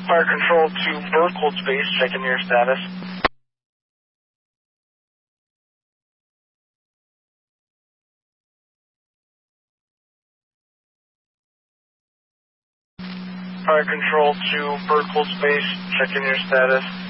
Fire Control to Vertical Space, checking your status. Fire Control to Vertical Space, checking your status.